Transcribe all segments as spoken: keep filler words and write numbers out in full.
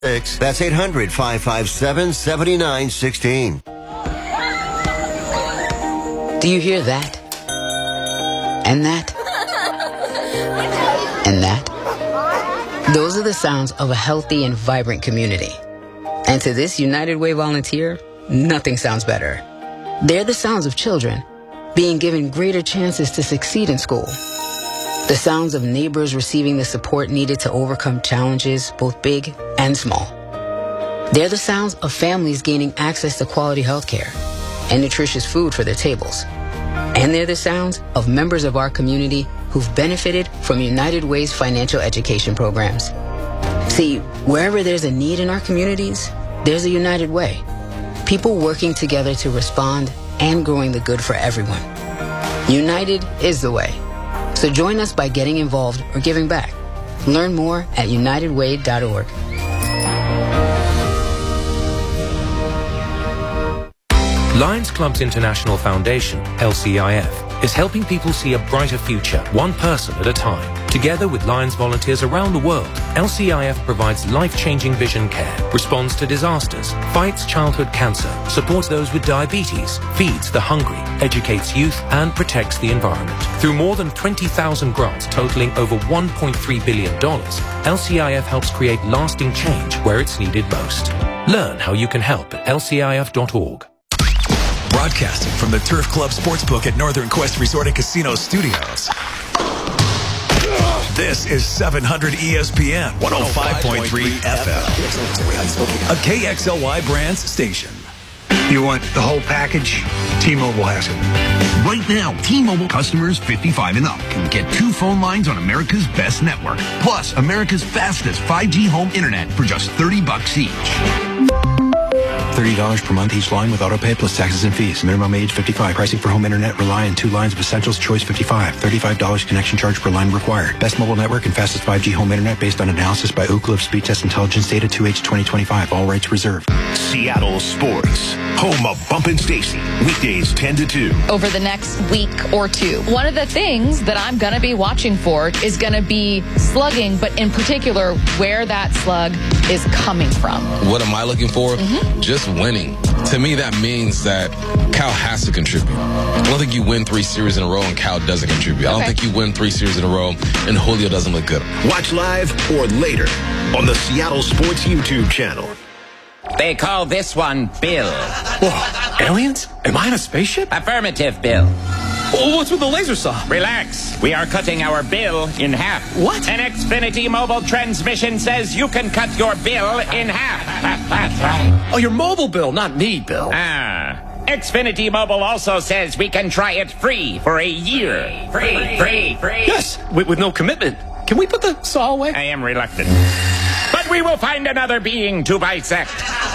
That's eight hundred, five five seven, seven nine one six. Do you hear that? And that? And that? Those are the sounds of a healthy and vibrant community. And to this United Way volunteer, nothing sounds better. They're the sounds of children being given greater chances to succeed in school. The sounds of neighbors receiving the support needed to overcome challenges, both big and small. They're the sounds of families gaining access to quality health care and nutritious food for their tables. And they're the sounds of members of our community who've benefited from United Way's financial education programs. See, wherever there's a need in our communities, there's a United Way. People working together to respond and growing the good for everyone. United is the way. So join us by getting involved or giving back. Learn more at united way dot org. Lions Clubs International Foundation, L C I F, is helping people see a brighter future, one person at a time. Together with Lions volunteers around the world, L C I F provides life-changing vision care, responds to disasters, fights childhood cancer, supports those with diabetes, feeds the hungry, educates youth, and protects the environment. Through more than twenty thousand grants totaling over one point three billion dollars, L C I F helps create lasting change where it's needed most. Learn how you can help at L C I F dot org. Broadcasting from the Turf Club Sportsbook at Northern Quest Resort and Casino Studios. This is seven hundred E S P N one oh five point three F M, a K X L Y Brands station. You want the whole package? T-Mobile has it. Right now, T-Mobile customers fifty-five and up can get two phone lines on America's best network, plus America's fastest five G home internet for just thirty bucks each. thirty dollars per month each line with autopay plus taxes and fees. Minimum age fifty-five. Pricing for home internet rely on two lines of Essentials Choice fifty-five. thirty-five dollars connection charge per line required. Best mobile network and fastest five G home internet based on analysis by Ookla of Speed Test Intelligence Data two H twenty twenty-five. All rights reserved. Seattle Sports, home of Bump and Stacy, weekdays ten to two. Over the next week or two. One of the things that I'm going to be watching for is going to be slugging, but in particular, where that slug is coming from. What am I looking for? Mm-hmm. Just winning. To me, that means that Cal has to contribute. I don't think you win three series in a row and Cal doesn't contribute. I don't okay. think you win three series in a row and Julio doesn't look good. Watch live or later on the Seattle Sports YouTube channel. They call this one Bill. Whoa, aliens? Am I in a spaceship? Affirmative, Bill. Oh, what's with the laser saw? Relax. We are cutting our bill in half. What? An Xfinity mobile transmission says you can cut your bill in half. Oh, your mobile bill, not me, Bill. Ah. Xfinity Mobile also says we can try it free for a year. Free, free, free. free. Yes, with, with no commitment. Can we put the saw away? I am reluctant. But we will find another being to bisect.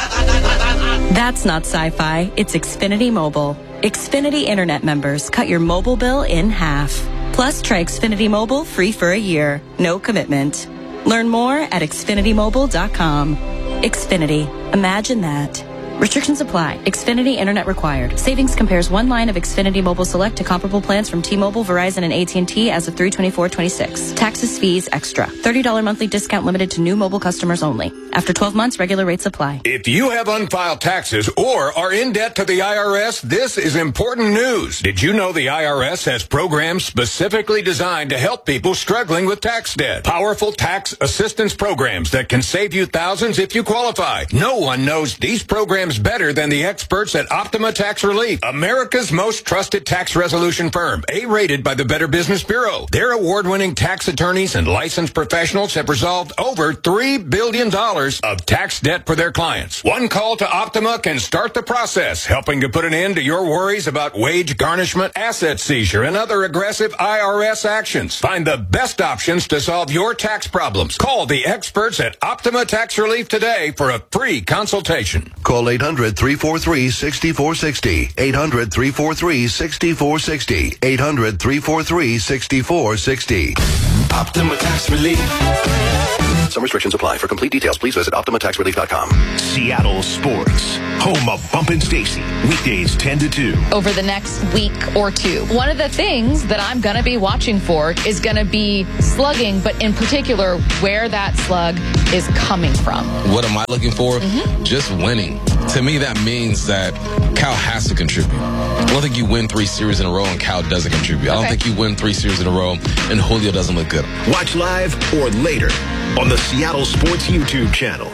That's not sci-fi. It's Xfinity Mobile. Xfinity Internet members cut your mobile bill in half. Plus, try Xfinity Mobile free for a year. No commitment. Learn more at xfinity mobile dot com. Xfinity. Imagine that. Restrictions apply. Xfinity Internet required. Savings compares one line of Xfinity Mobile Select to comparable plans from T-Mobile, Verizon, and A T and T as of three twenty-four twenty-six. Taxes, fees, extra. thirty dollars monthly discount limited to new mobile customers only. After twelve months, regular rates apply. If you have unfiled taxes or are in debt to the I R S, this is important news. Did you know the I R S has programs specifically designed to help people struggling with tax debt? Powerful tax assistance programs that can save you thousands if you qualify. No one knows these programs better than the experts at Optima Tax Relief, America's most trusted tax resolution firm, A-rated by the Better Business Bureau. Their award-winning tax attorneys and licensed professionals have resolved over three billion dollars of tax debt for their clients. One call to Optima can start the process, helping to put an end to your worries about wage garnishment, asset seizure, and other aggressive I R S actions. Find the best options to solve your tax problems. Call the experts at Optima Tax Relief today for a free consultation. Call eight hundred, three four three, six four six zero. eight hundred, three four three, six four six zero. eight hundred, three four three, six four six zero. Optima Tax Relief. Some restrictions apply. For complete details, please visit Optima Tax Relief dot com. Seattle Sports, home of Bumpin' Stacy, weekdays ten to two. Over the next week or two, one of the things that I'm going to be watching for is going to be slugging, but in particular, where that slug is coming from. What am I looking for? Mm-hmm. Just winning. To me, that means that Cal has to contribute. I don't think you win three series in a row and Cal doesn't contribute. Okay. I don't think you win three series in a row and Julio doesn't look good. Watch live or later on the Seattle Sports YouTube channel.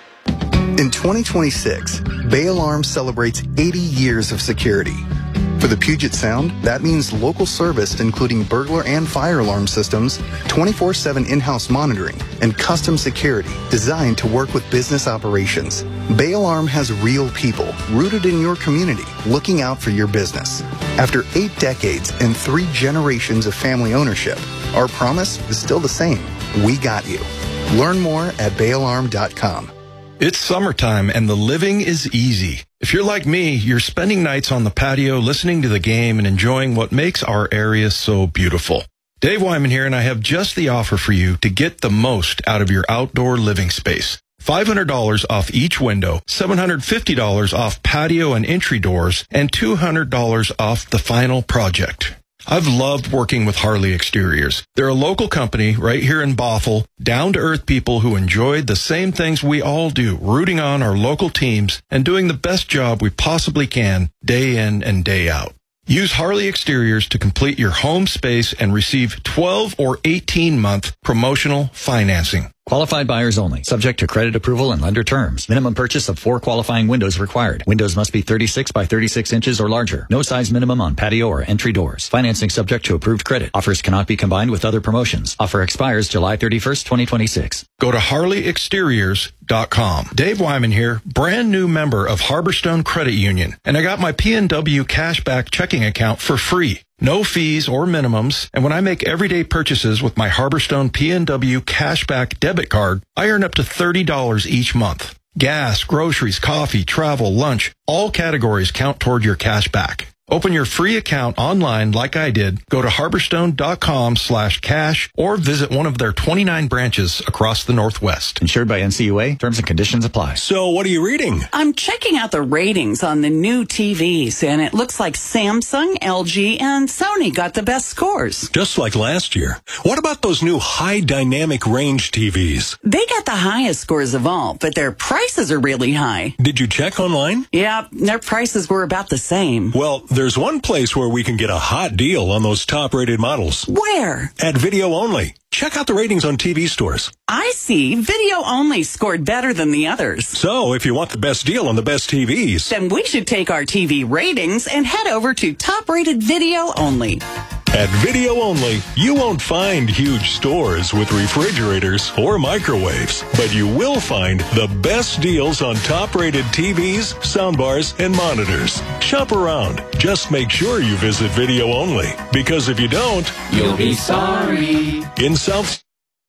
In twenty twenty-six, Bay Alarm celebrates eighty years of security. For the Puget Sound, that means local service including burglar and fire alarm systems, twenty-four seven in-house monitoring, and custom security designed to work with business operations. Bay Alarm has real people rooted in your community looking out for your business. After eight decades and three generations of family ownership, our promise is still the same. We got you. Learn more at bay alarm dot com. It's summertime and the living is easy. If you're like me, you're spending nights on the patio listening to the game and enjoying what makes our area so beautiful. Dave Wyman here, and I have just the offer for you to get the most out of your outdoor living space. five hundred dollars off each window, seven hundred fifty dollars off patio and entry doors, and two hundred dollars off the final project. I've loved working with Harley Exteriors. They're a local company right here in Bothell, down-to-earth people who enjoy the same things we all do, rooting on our local teams and doing the best job we possibly can day in and day out. Use Harley Exteriors to complete your home space and receive twelve or eighteen month promotional financing. Qualified buyers only. Subject to credit approval and lender terms. Minimum purchase of four qualifying windows required. Windows must be thirty-six by thirty-six inches or larger. No size minimum on patio or entry doors. Financing subject to approved credit. Offers cannot be combined with other promotions. Offer expires July thirty-first, twenty twenty-six. Go to harley exteriors dot com. Dave Wyman here, brand new member of Harborstone Credit Union, and I got my P N W cashback checking account for free. No fees or minimums, and when I make everyday purchases with my Harborstone P N W cashback debit card, I earn up to thirty dollars each month. Gas, groceries, coffee, travel, lunch, all categories count toward your cashback. Open your free account online like I did. Go to harborstone dot com slash cash or visit one of their twenty-nine branches across the Northwest. Insured by N C U A. Terms and conditions apply. So what are you reading? I'm checking out the ratings on the new T Vs, and it looks like Samsung, L G, and Sony got the best scores. Just like last year. What about those new high dynamic range T Vs? They got the highest scores of all, but their prices are really high. Did you check online? Yeah, their prices were about the same. Well, there's one place where we can get a hot deal on those top-rated models. Where? At Video Only. Check out the ratings on T V stores. I see. Video Only scored better than the others. So, if you want the best deal on the best T Vs, then we should take our T V ratings and head over to top-rated Video Only. At Video Only, you won't find huge stores with refrigerators or microwaves, but you will find the best deals on top-rated T Vs, soundbars, and monitors. Shop around. Just make sure you visit Video Only, because if you don't, you'll be sorry. In South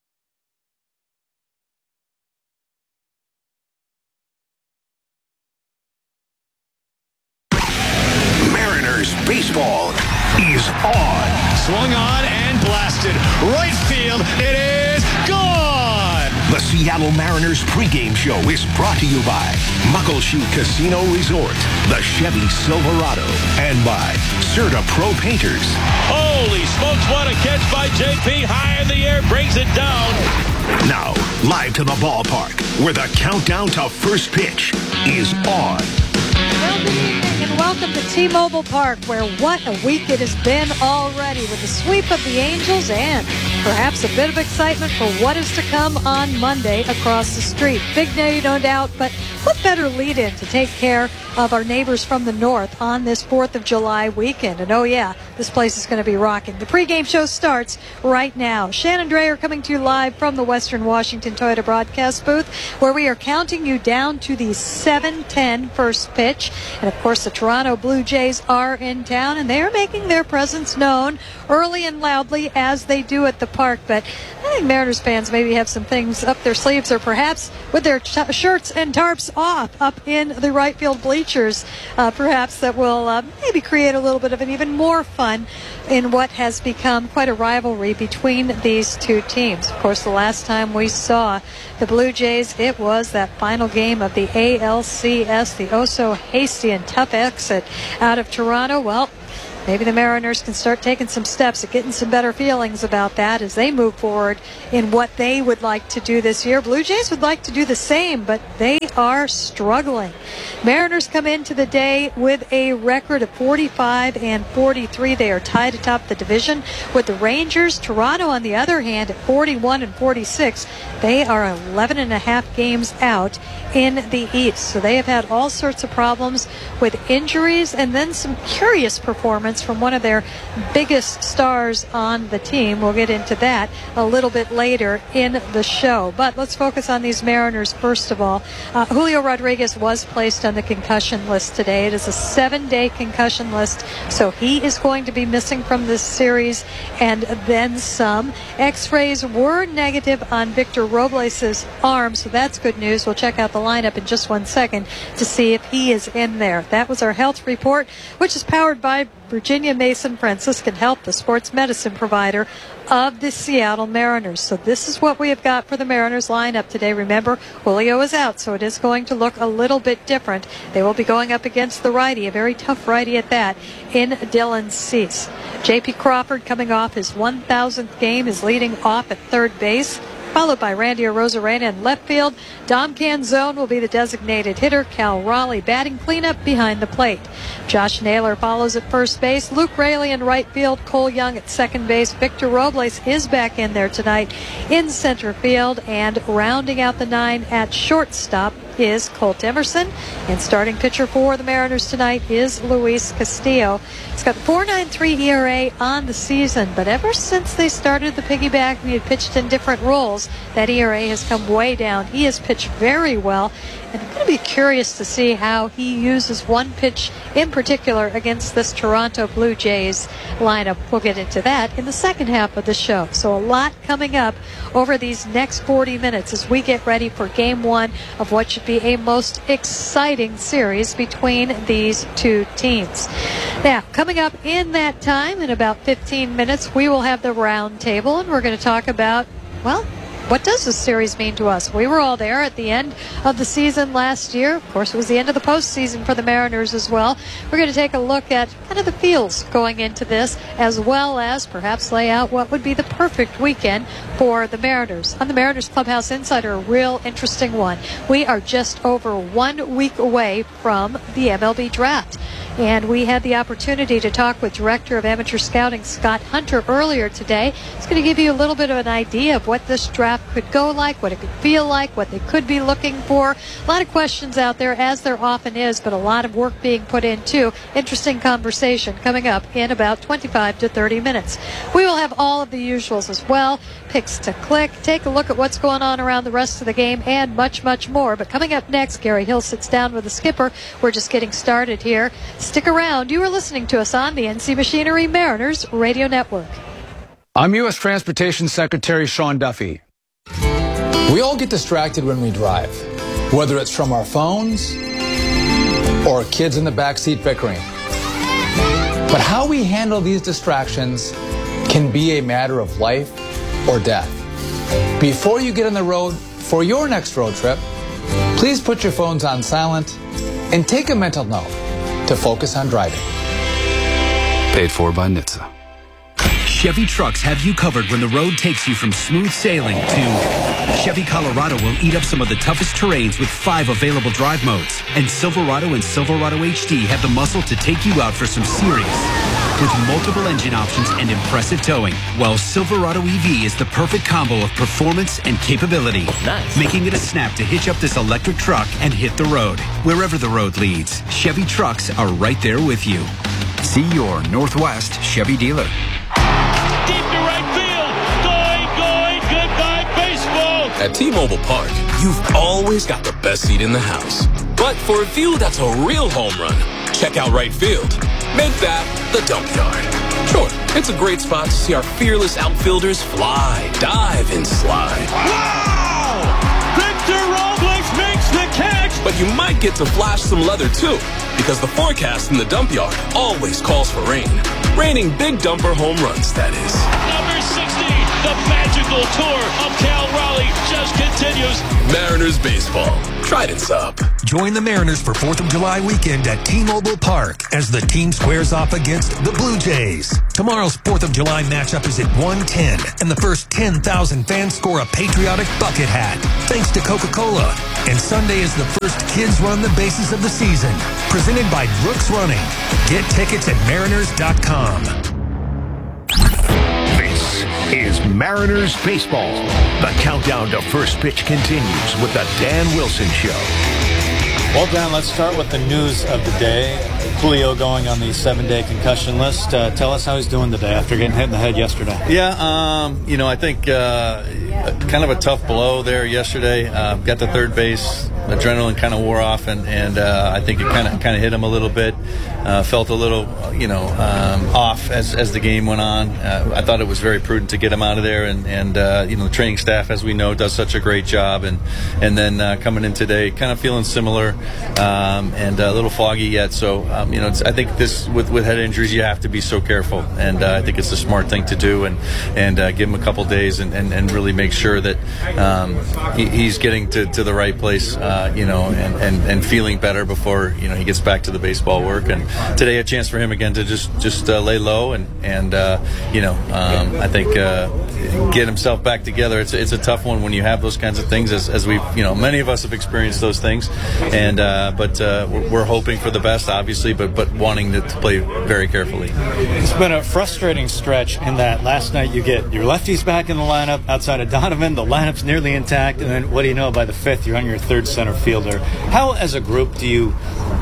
Mariners baseball is on. Swung on and blasted. Right field. It is gone. The Seattle Mariners pregame show is brought to you by Muckleshoot Casino Resort, the Chevy Silverado, and by Serta Pro Painters. Holy smokes, what a catch by J P. High in the air, brings it down. Now, live to the ballpark, where the countdown to first pitch is on. Well, good evening and welcome to T-Mobile Park, where what a week it has been already with the sweep of the Angels and perhaps a bit of excitement for what is to come on Monday across the street. Big day, no doubt, but what better lead-in to take care of our neighbors from the north on this fourth of July weekend. And oh yeah, this place is going to be rocking. The pregame show starts right now. Shannon Drayer coming to you live from the Western Washington Toyota broadcast booth, where we are counting you down to the seven ten first pitch. And of course, the Toronto Blue Jays are in town, and they are making their presence known early and loudly as they do at the park. But I think Mariners fans maybe have some things up their sleeves, or perhaps with their t- shirts and tarps face off up in the right field bleachers, uh, perhaps that will uh, maybe create a little bit of an even more fun in what has become quite a rivalry between these two teams. Of course, the last time we saw the Blue Jays, it was that final game of the A L C S, the oh so hasty and tough exit out of Toronto. Well, maybe the Mariners can start taking some steps at getting some better feelings about that as they move forward in what they would like to do this year. Blue Jays would like to do the same, but they are struggling. Mariners come into the day with a record of forty-five and forty-three. They are tied atop the division with the Rangers. Toronto, on the other hand, at forty-one and forty-six. They are eleven and a half games out in the East. So they have had all sorts of problems with injuries and then some curious performance from one of their biggest stars on the team. We'll get into that a little bit later in the show. But let's focus on these Mariners first of all. Uh, Julio Rodriguez was placed on the concussion list today. It is a seven-day concussion list, so he is going to be missing from this series and then some. X-rays were negative on Victor Robles' arm, so that's good news. We'll check out the lineup in just one second to see if he is in there. That was our health report, which is powered by Virginia Mason Franciscan Health, the sports medicine provider of the Seattle Mariners. So this is what we have got for the Mariners lineup today. Remember, Julio is out, so it is going to look a little bit different. They will be going up against the righty, a very tough righty at that, in Dylan Cease. J P Crawford, coming off his one thousandth game, is leading off at third base, followed by Randy Arozarena in left field. Dom Canzone will be the designated hitter. Cal Raleigh batting cleanup behind the plate. Josh Naylor follows at first base. Luke Raley in right field. Cole Young at second base. Victor Robles is back in there tonight in center field. And rounding out the nine at shortstop is Colt Emerson. And starting pitcher for the Mariners tonight is Luis Castillo. He's got four point nine three E R A on the season, but ever since they started the piggyback, he had pitched in different roles. That E R A has come way down. He has pitched very well, and I'm going to be curious to see how he uses one pitch in particular against this Toronto Blue Jays lineup. We'll get into that in the second half of the show. So a lot coming up over these next forty minutes as we get ready for game one of what should be a most exciting series between these two teams. Now, coming up in that time, in about fifteen minutes, we will have the round table, and we're going to talk about, well, what does this series mean to us? We were all there at the end of the season last year. Of course, it was the end of the postseason for the Mariners as well. We're going to take a look at kind of the feels going into this, as well as perhaps lay out what would be the perfect weekend for the Mariners. On the Mariners Clubhouse Insider, a real interesting one. We are just over one week away from the M L B draft. And we had the opportunity to talk with Director of Amateur Scouting Scott Hunter earlier today. He's going to give you a little bit of an idea of what this draft could go like, what it could feel like, what they could be looking for. A lot of questions out there, as there often is, but a lot of work being put into. Interesting conversation coming up in about twenty-five to thirty minutes. We will have all of the usuals as well. Picks to click, take a look at what's going on around the rest of the game, and much, much more. But coming up next, Gary Hill sits down with the skipper. We're just getting started here. Stick around. You are listening to us on the N C Machinery Mariners Radio Network. I'm U S Transportation Secretary Sean Duffy. We all get distracted when we drive, whether it's from our phones or kids in the backseat bickering. But how we handle these distractions can be a matter of life or death. Before you get on the road for your next road trip, please put your phones on silent and take a mental note to focus on driving. Paid for by N H T S A. Chevy trucks have you covered when the road takes you from smooth sailing to Chevy Colorado will eat up some of the toughest terrains with five available drive modes. And Silverado and Silverado H D have the muscle to take you out for some serious, with multiple engine options and impressive towing. While Silverado E V is the perfect combo of performance and capability, nice. Making it a snap to hitch up this electric truck and hit the road. Wherever the road leads, Chevy trucks are right there with you. See your Northwest Chevy dealer. Deep to right field. Going, going, goodbye baseball. At T-Mobile Park, you've always got the best seat in the house. But for a view that's a real home run, check out right field. Make that the dump yard. Sure, it's a great spot to see our fearless outfielders fly, dive, and slide. Wow! Victor Robles makes the catch! But you might get to flash some leather too, because the forecast in the dump yard always calls for rain. Raining big dumper home runs, that is. Number sixty, the magical tour of Cal Raleigh just continues. Mariners baseball. Trident's up. Join the Mariners for fourth of July weekend at T-Mobile Park as the team squares off against the Blue Jays. Tomorrow's fourth of July matchup is at one ten, and the first ten thousand fans score a patriotic bucket hat, thanks to Coca-Cola. And Sunday is the first Kids Run the Bases of the season, presented by Brooks Running. Get tickets at mariners dot com. This is Mariners Baseball. The countdown to first pitch continues with the Dan Wilson Show. Well, Dan, let's start with the news of the day. Julio going on the seven-day concussion list. Uh, tell us how he's doing today after getting hit in the head yesterday. Yeah, um, you know, I think uh, kind of a tough blow there yesterday. Uh, got to third base. Adrenaline kind of wore off, and, and uh, I think it kind of kind of hit him a little bit. Uh, felt a little, you know, um, off as, as the game went on. Uh, I thought it was very prudent to get him out of there, and, and uh, you know, the training staff, as we know, does such a great job. And and then uh, coming in today, kind of feeling similar, um, and a little foggy yet. So um, you know, it's, I think this with, with head injuries, you have to be so careful, and uh, I think it's the smart thing to do, and and uh, give him a couple days, and, and, and really make sure that um, he, he's getting to, to the right place. Uh, Uh, you know, and, and, and feeling better before, you know, he gets back to the baseball work. And today a chance for him again to just, just uh, lay low and, and uh, you know, um, I think uh, get himself back together. It's, it's a tough one when you have those kinds of things, as, as we've, you know, many of us have experienced those things. And uh, but uh, we're hoping for the best, obviously, but, but wanting to play very carefully. It's been a frustrating stretch in that last night you get your lefties back in the lineup outside of Donovan. The lineup's nearly intact. And then what do you know, by the fifth, you're on your third center fielder. How, as a group, do you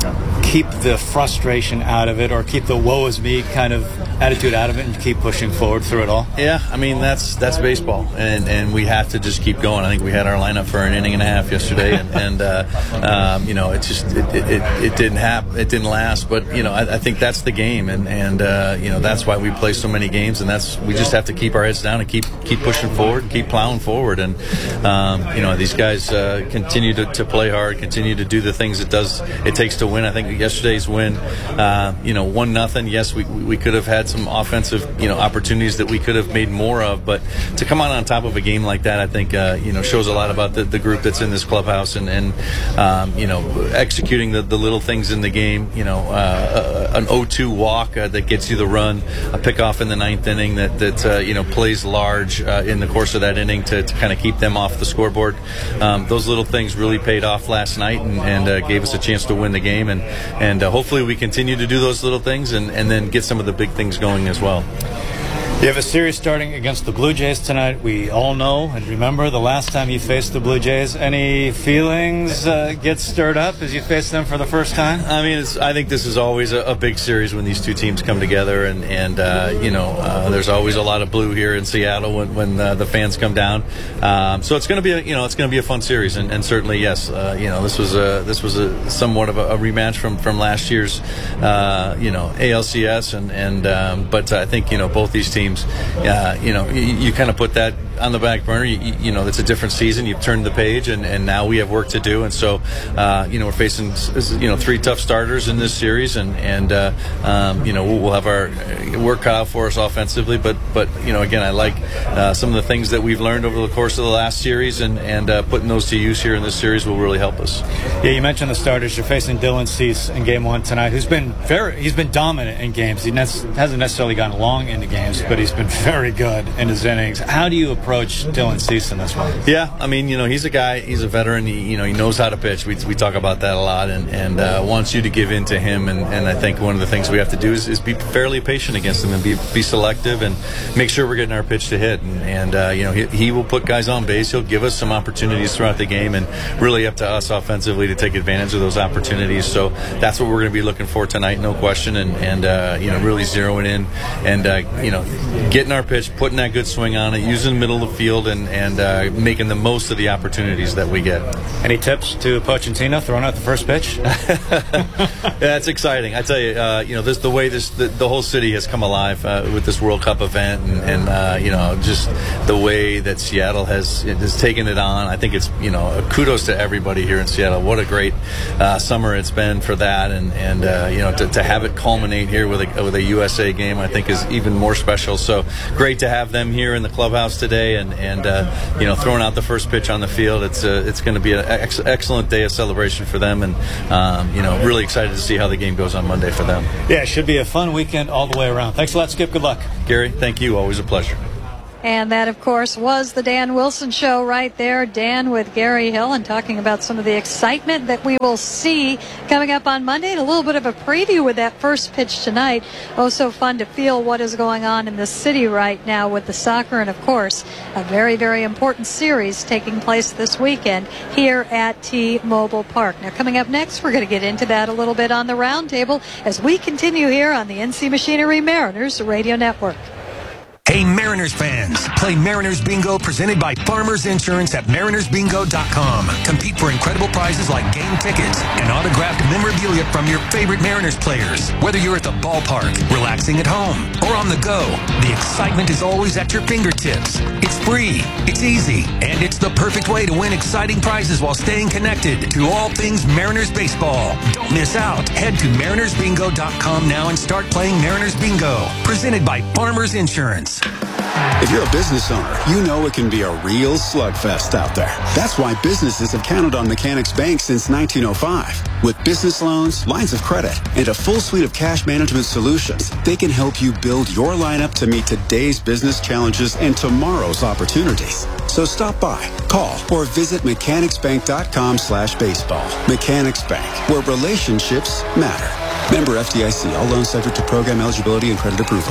keep the frustration out of it, or keep the woe is me kind of attitude out of it, and keep pushing forward through it all? Yeah, I mean, that's that's baseball, and and we have to just keep going. I think we had our lineup for an inning and a half yesterday, and, and uh, um, you know, it just it, it, it didn't happen, it didn't last. But you know, I, I think that's the game, and and uh, you know, that's why we play so many games, and that's we just have to keep our heads down and keep keep pushing forward, and keep plowing forward, and um, you know, these guys uh, continue to, to play hard, continue to do the things it does it takes to win. I think yesterday's win, uh, you know, one nothing. Yes, we we could have had some offensive, you know, opportunities that we could have made more of, but to come out on top of a game like that, I think uh, you know, shows a lot about the, the group that's in this clubhouse, and, and um, you know, executing the, the little things in the game. You know, uh, an oh two walk uh, that gets you the run, a pickoff in the ninth inning that that uh, you know, plays large uh, in the course of that inning to, to kind of keep them off the scoreboard. Um, those little things really paid off last night, and, and uh, gave us a chance to win the game, and and uh, hopefully we continue to do those little things, and, and then get some of the big things going as well. You have a series starting against the Blue Jays tonight. We all know and remember the last time you faced the Blue Jays. Any feelings uh, get stirred up as you face them for the first time? I mean, it's, I think this is always a, a big series when these two teams come together, and, and uh, you know, uh, there's always a lot of blue here in Seattle when, when uh, the fans come down. Um, so it's going to be, a, you know, it's going to be a fun series, and, and certainly, yes, uh, you know, this was a this was a somewhat of a, a rematch from, from last year's, uh, you know, A L C S, and and um, but I think, you know, both these teams. Uh, you know, you, you kind of put that on the back burner. You, you know, it's a different season. You've turned the page, and, and now we have work to do. And so, uh, you know, we're facing, you know, three tough starters in this series, and and uh, um, you know, we'll, we'll have our work cut out for us offensively. But but you know, again, I like uh, some of the things that we've learned over the course of the last series, and and uh, putting those to use here in this series will really help us. Yeah, you mentioned the starters. You're facing Dylan Cease in Game One tonight, who's been very he's been dominant in games. He ne- hasn't necessarily gone long into games, but he's been very good in his innings. How do you approach Dylan Cease in this one? Yeah, I mean, you know, he's a guy, he's a veteran. He, you know, he knows how to pitch. We, we talk about that a lot, and, and uh, wants you to give in to him. And, and I think one of the things we have to do is, is be fairly patient against him, and be be selective, and make sure we're getting our pitch to hit. And, and uh, you know, he, he will put guys on base. He'll give us some opportunities throughout the game, and really up to us offensively to take advantage of those opportunities. So that's what we're going to be looking for tonight, no question. And, and uh, you know, really zeroing in, and uh, you know, getting our pitch, putting that good swing on it, using the middle middle of the field and, and uh, making the most of the opportunities that we get. Any tips to Pochettino throwing out the first pitch? Yeah, it's exciting. I tell you, uh, you know, this the way this the, the whole city has come alive uh, with this World Cup event, and, and uh, you know, just the way that Seattle has has taken it on. I think it's, you know, kudos to everybody here in Seattle. What a great uh, summer it's been for that, and and uh, you know, to, to have it culminate here with a with a U S A game, I think is even more special. So great to have them here in the clubhouse today, and and uh, you know, throwing out the first pitch on the field. It's uh, it's going to be an ex- excellent day of celebration for them, and um, you know, really excited to see how the game goes on Monday for them. Yeah, it should be a fun weekend all the way around. Thanks a lot, Skip. Good luck. Gary, thank you. Always a pleasure. And that, of course, was the Dan Wilson Show right there. Dan with Gary Hill, and talking about some of the excitement that we will see coming up on Monday, and a little bit of a preview with that first pitch tonight. Oh, so fun to feel what is going on in the city right now with the soccer, and, of course, a very, very important series taking place this weekend here at T-Mobile Park. Now, coming up next, we're going to get into that a little bit on the roundtable as we continue here on the N C Machinery Mariners Radio Network. Hey, Mariners fans, play Mariners Bingo presented by Farmers Insurance at mariners bingo dot com. Compete for incredible prizes like game tickets and autographed memorabilia from your favorite Mariners players. Whether you're at the ballpark, relaxing at home, or on the go, the excitement is always at your fingertips. It's free, it's easy, and it's the perfect way to win exciting prizes while staying connected to all things Mariners baseball. Don't miss out. Head to mariners bingo dot com now and start playing Mariners Bingo, presented by Farmers Insurance. If you're a business owner, you know it can be a real slugfest out there. That's why businesses have counted on Mechanics Bank since nineteen oh five. With business loans, lines of credit, and a full suite of cash management solutions, they can help you build your lineup to meet today's business challenges and tomorrow's opportunities. So stop by, call, or visit mechanics bank dot com slash baseball. Mechanics Bank, where relationships matter. Member F D I C. All loans subject to program eligibility and credit approval.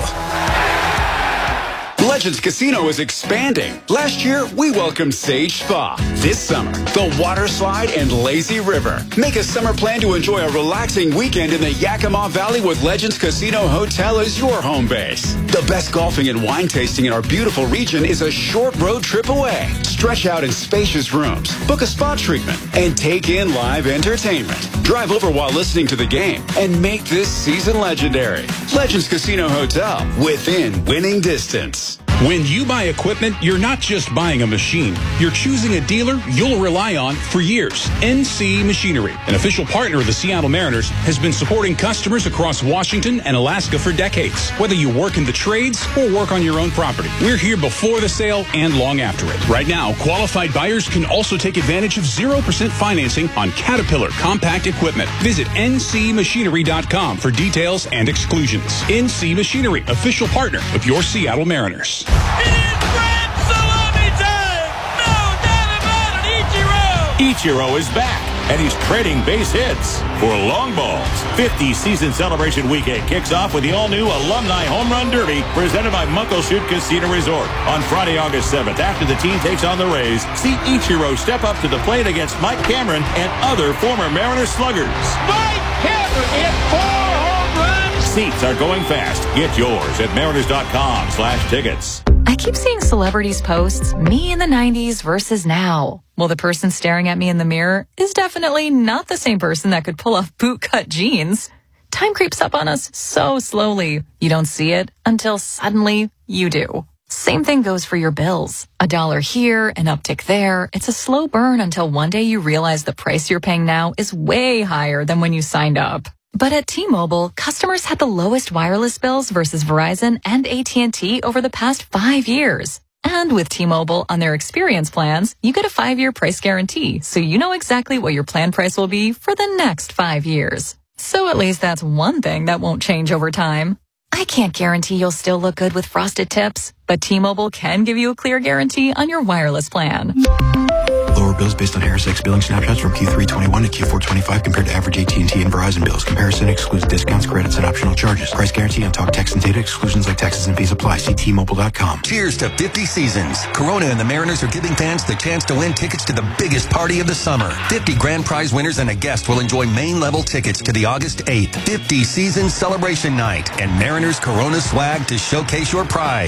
Legends Casino is expanding. Last year, we welcomed Sage Spa. This summer, the Water Slide and Lazy River. Make a summer plan to enjoy a relaxing weekend in the Yakima Valley with Legends Casino Hotel as your home base. The best golfing and wine tasting in our beautiful region is a short road trip away. Stretch out in spacious rooms, book a spa treatment, and take in live entertainment. Drive over while listening to the game and make this season legendary. Legends Casino Hotel, within winning distance. When you buy equipment, you're not just buying a machine. You're choosing a dealer you'll rely on for years. N C Machinery, an official partner of the Seattle Mariners, has been supporting customers across Washington and Alaska for decades. Whether you work in the trades or work on your own property, we're here before the sale and long after it. Right now, qualified buyers can also take advantage of zero percent financing on Caterpillar compact equipment. Visit N C machinery dot com for details and exclusions. N C Machinery, official partner of your Seattle Mariners. It is grand salami time! No doubt about it, Ichiro! Ichiro is back, and he's trading base hits for long balls. fifty season celebration weekend kicks off with the all-new Alumni Home Run Derby presented by Muckleshoot Casino Resort. On Friday, August seventh, after the team takes on the Rays, see Ichiro step up to the plate against Mike Cameron and other former Mariners sluggers. Mike Cameron hit four home runs! Seats are going fast. Get yours at mariners dot com slash tickets. I keep seeing celebrities posts, me in the nineties versus now. Well, the person staring at me in the mirror is definitely not the same person that could pull off bootcut jeans. Time creeps up on us so slowly. You don't see it until suddenly you do. Same thing goes for your bills. A dollar here, an uptick there. It's a slow burn until one day you realize the price you're paying now is way higher than when you signed up. But at T-Mobile, customers had the lowest wireless bills versus Verizon and A T and T over the past five years. And with T-Mobile on their experience plans, you get a five-year price guarantee, so you know exactly what your plan price will be for the next five years. So at least that's one thing that won't change over time. I can't guarantee you'll still look good with frosted tips, but T-Mobile can give you a clear guarantee on your wireless plan. Lower bills based on Harris X billing snapshots from Q three twenty-one to Q four twenty-five compared to average A T and T and Verizon bills. Comparison excludes discounts, credits, and optional charges. Price guarantee on talk, text, and data. Exclusions like taxes and fees apply. See T Mobile dot com. Cheers to fifty seasons. Corona and the Mariners are giving fans the chance to win tickets to the biggest party of the summer. fifty grand prize winners and a guest will enjoy main-level tickets to the August eighth fifty season celebration night and Mariners Corona swag to showcase your pride. Enter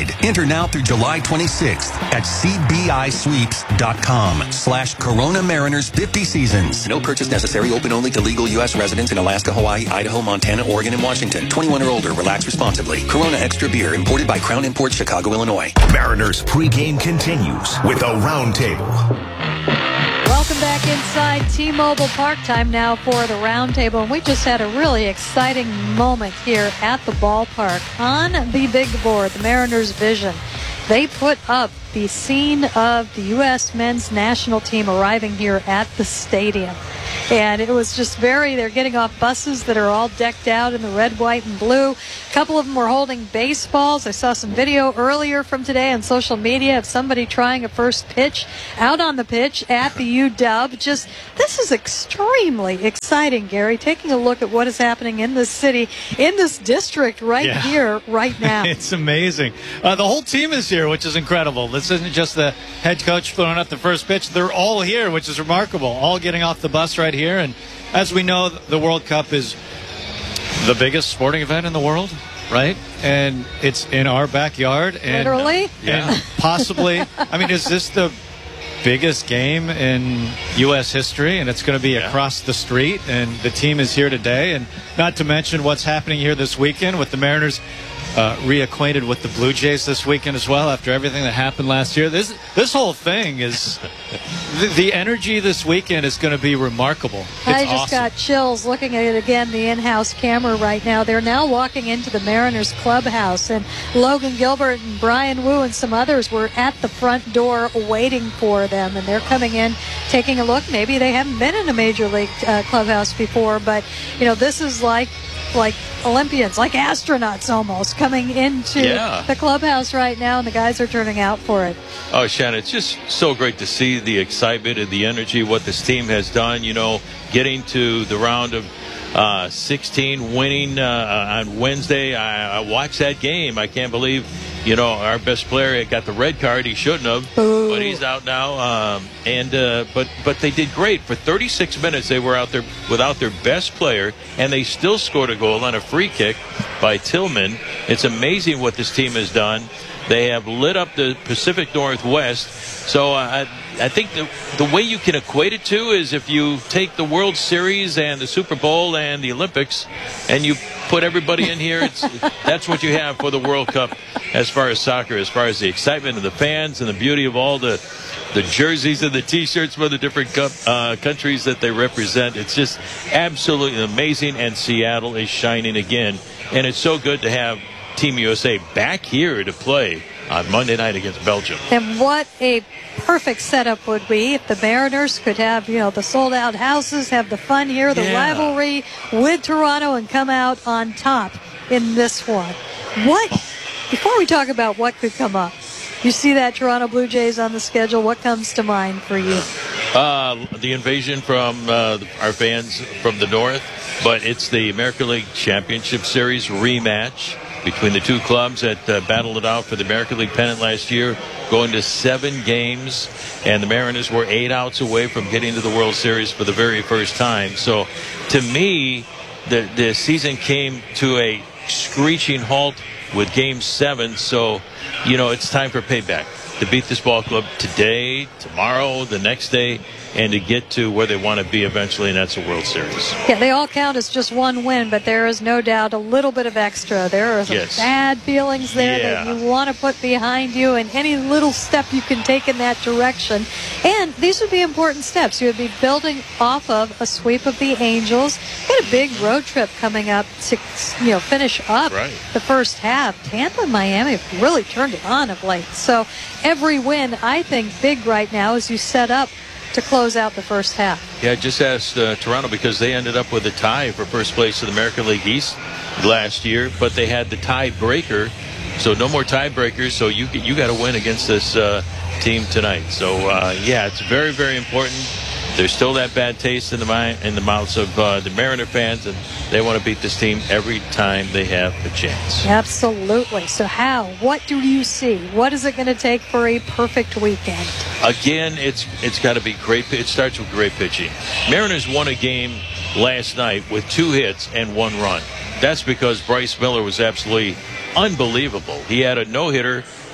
now through July twenty-sixth at cbisweeps.com slash Corona Mariners fifty seasons. No purchase necessary. Open only to legal U S residents in Alaska, Hawaii, Idaho, Montana, Oregon, and Washington. twenty-one or older. Relax responsibly. Corona Extra Beer, imported by Crown Imports, Chicago, Illinois. Mariners pregame continues with a roundtable. Welcome back inside T-Mobile Park. Time now for the roundtable. And we just had a really exciting moment here at the ballpark. On the big board, the Mariners Vision, they put up the scene of the U S men's national team arriving here at the stadium. And it was just very, they're getting off buses that are all decked out in the red, white, and blue. A couple of them were holding baseballs. I saw some video earlier from today on social media of somebody trying a first pitch out on the pitch at the U W. Just, this is extremely exciting, Gary. Taking a look at what is happening in this city, in this district right Yeah. here, right now. It's amazing. Uh, the whole team is here, which is incredible. This isn't just the head coach throwing out the first pitch. They're all here, which is remarkable. All getting off the bus right here. And as we know, the World Cup is the biggest sporting event in the world, right? And it's in our backyard. And, Literally? And possibly, I mean, is this the biggest game in U S history? And it's going to be across the street. And the team is here today. And not to mention what's happening here this weekend with the Mariners uh, reacquainted with the Blue Jays this weekend as well after everything that happened last year. This this whole thing is the, the energy this weekend is going to be remarkable. It's I just awesome. got chills looking at it again, the in-house camera right now. They're now walking into the Mariners clubhouse, and Logan Gilbert and Brian Wu and some others were at the front door waiting for them, and they're coming in, taking a look. Maybe they haven't been in a major league uh, clubhouse before, but you know, this is like like Olympians, like astronauts almost, coming into Yeah. the clubhouse right now, and the guys are turning out for it. Oh, Shannon, it's just so great to see the excitement and the energy, what this team has done, you know, getting to the round of uh, sixteen, winning uh, on Wednesday. I, I watched that game. I can't believe, you know, our best player got the red card. He shouldn't have, Ooh. but he's out now. Um, and uh, but but they did great. For thirty-six minutes, they were out there without their best player, and they still scored a goal on a free kick by Tillman. It's amazing what this team has done. They have lit up the Pacific Northwest. So uh, I, I think the, the way you can equate it to is if you take the World Series and the Super Bowl and the Olympics and you put everybody in here, it's, that's what you have for the World Cup as far as soccer, as far as the excitement of the fans and the beauty of all the the jerseys and the T-shirts for the different cup, uh, countries that they represent. It's just absolutely amazing, and Seattle is shining again. And it's so good to have Team U S A back here to play on Monday night against Belgium. And what a perfect setup would be if the Mariners could have, you know, the sold-out houses, have the fun here, the Yeah. rivalry with Toronto, and come out on top in this one. What, before we talk about what could come up, you see that Toronto Blue Jays on the schedule, what comes to mind for you? Uh, the invasion from uh, our fans from the north, but it's the American League Championship Series rematch between the two clubs that uh, battled it out for the American League pennant last year, going to seven games, and the Mariners were eight outs away from getting to the World Series for the very first time. So to me, the, the season came to a screeching halt with game seven. So, you know, it's time for payback to beat this ball club today, tomorrow, the next day, and to get to where they want to be eventually, and that's the World Series. Yeah, they all count as just one win, but there is no doubt a little bit of extra. There are some Yes. bad feelings there Yeah. that you want to put behind you, and any little step you can take in that direction. And these would be important steps. You would be building off of a sweep of the Angels. You had a big road trip coming up to, you know, finish up Right. the first half. Tampa and Miami have really turned it on of late. So every win, I think, big right now as you set up to close out the first half. Yeah, I just asked uh, Toronto because they ended up with a tie for first place in the American League East last year, but they had the tiebreaker, so no more tiebreakers. So you you got to win against this uh, team tonight. So uh, yeah, it's very very important. There's still that bad taste in the mind in the mouths of uh, the Mariner fans, and they want to beat this team every time they have a chance. Absolutely. So how? What do you see? What is it going to take for a perfect weekend? Again, it's it's got to be great. It starts with great pitching. Mariners won a game last night with two hits and one run. That's because Bryce Miller was absolutely unbelievable. He had a no-hitter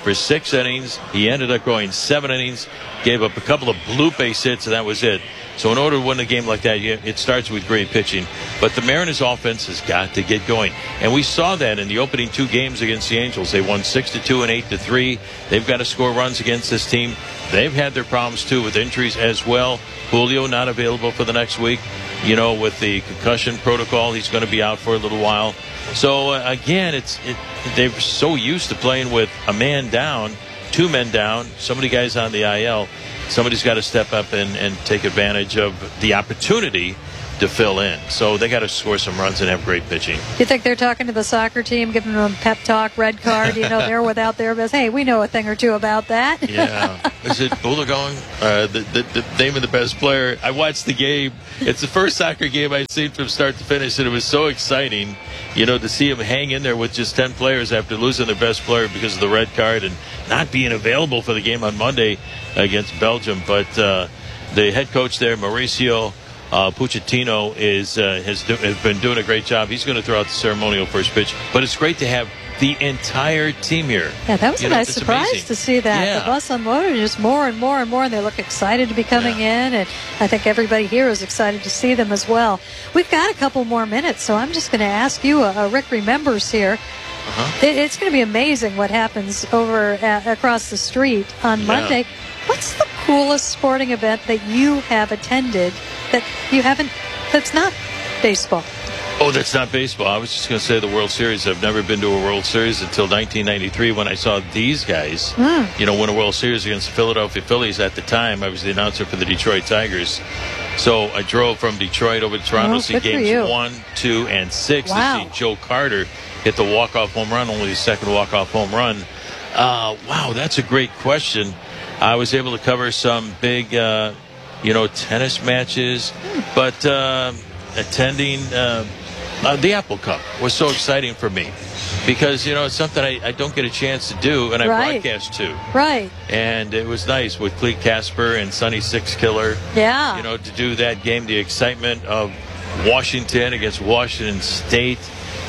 for six innings. He ended up going seven innings, gave up a couple of bloop base hits, and that was it. So in order to win a game like that, it starts with great pitching. But the Mariners offense has got to get going. And we saw that in the opening two games against the Angels. They won six to two and eight to three. They've got to score runs against this team. They've had their problems, too, with injuries as well. Julio not available for the next week. You know, with the concussion protocol, he's going to be out for a little while. So, uh, again, it's it, they're so used to playing with a man down, two men down, so many guys on the I L. Somebody's got to step up and, and take advantage of the opportunity to fill in. So they got to score some runs and have great pitching. You think they're talking to the soccer team, giving them pep talk, red card? You know, they're without their best. Hey, we know a thing or two about that. Yeah. Is it Bulagang? Uh, the, the, the name of the best player. I watched the game. It's the first soccer game I've seen from start to finish, and it was so exciting, you know, to see him hang in there with just ten players after losing their best player because of the red card and not being available for the game on Monday against Belgium. But uh, the head coach there, Mauricio Uh, Pochettino is uh, has, do, has been doing a great job. He's going to throw out the ceremonial first pitch. But it's great to have the entire team here. Yeah, that was you a know, nice surprise amazing. to see that. Yeah. The bus unloaded just more and more and more, and they look excited to be coming yeah. in. And I think everybody here is excited to see them as well. We've got a couple more minutes, so I'm just going to ask you, uh, Rick remembers here. Uh-huh. It, it's going to be amazing what happens over uh, across the street on yeah. Monday. What's the coolest sporting event that you have attended that you haven't, that's not baseball? Oh, that's not baseball. I was just going to say the World Series. I've never been to a World Series until nineteen ninety-three when I saw these guys, mm. you know, win a World Series against the Philadelphia Phillies. At the time, I was the announcer for the Detroit Tigers. So I drove from Detroit over to Toronto oh, to see games one, two, and six wow. to see Joe Carter hit the walk-off home run, only the second walk-off home run. Uh, wow, that's a great question. I was able to cover some big, uh, you know, tennis matches, but uh, attending uh, uh, the Apple Cup was so exciting for me because, you know, it's something I, I don't get a chance to do, and I right. broadcast too. Right. And it was nice with Clete Casper and Sonny Six Killer. Yeah. You know, to do that game, the excitement of Washington against Washington State,